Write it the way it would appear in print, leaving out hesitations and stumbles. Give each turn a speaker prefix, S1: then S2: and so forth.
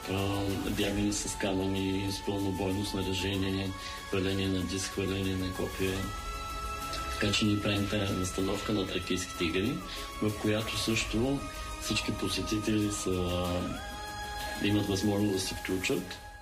S1: бягане с камъни, с пълно бойно снаряжение, хваление на диск, хваление на копия. Така че ние правим тази настановка на Тракийските игри, в която също всички посетители имат възможност да се включат